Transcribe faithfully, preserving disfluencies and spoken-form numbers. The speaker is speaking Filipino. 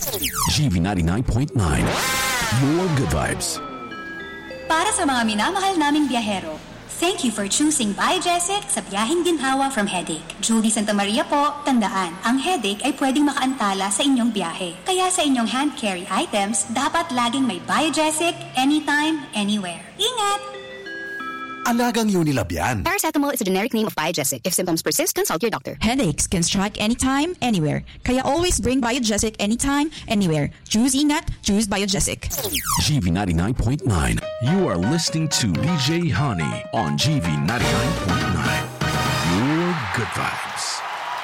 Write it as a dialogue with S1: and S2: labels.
S1: G V ninety-nine point nine. Your good vibes.
S2: Para sa mga minamahal naming biyahero, thank you for choosing Biogesic sa biyaheng ginhawa from headache. Judy Santa Maria po, tandaan, ang headache ay pwedeng makaantala sa inyong biyahe. Kaya sa inyong hand carry items, dapat laging may Biogesic, anytime, anywhere. Ingat!
S3: Alagang Unilab yan.
S4: Paracetamol is a generic name of Biogesic. If symptoms persist, consult your doctor.
S5: Headaches can strike anytime, anywhere. Kaya always bring Biogesic anytime, anywhere. Choose Ingat, choose Biogesic.
S1: G V ninety-nine point nine.
S6: You are listening to D J Honey on G V ninety-nine point nine. Your good vibes.